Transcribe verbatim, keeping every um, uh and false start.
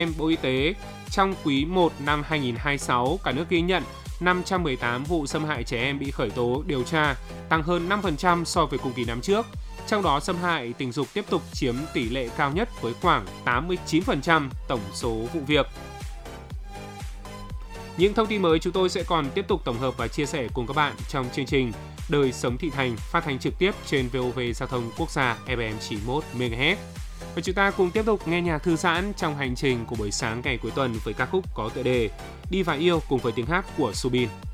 Bộ Y tế, trong quý một năm hai nghìn không trăm hai mươi sáu, cả nước ghi nhận năm trăm mười tám vụ xâm hại trẻ em bị khởi tố, điều tra, tăng hơn năm phần trăm so với cùng kỳ năm trước. Trong đó, xâm hại tình dục tiếp tục chiếm tỷ lệ cao nhất với khoảng tám mươi chín phần trăm tổng số vụ việc. Những thông tin mới chúng tôi sẽ còn tiếp tục tổng hợp và chia sẻ cùng các bạn trong chương trình Đời sống thị thành phát thanh trực tiếp trên vê o vê Giao thông Quốc gia ép em chín mươi mốt mê ga héc. Và chúng ta cùng tiếp tục nghe nhạc thư giãn trong hành trình của buổi sáng ngày cuối tuần với ca khúc có tựa đề Đi và yêu cùng với tiếng hát của Subin.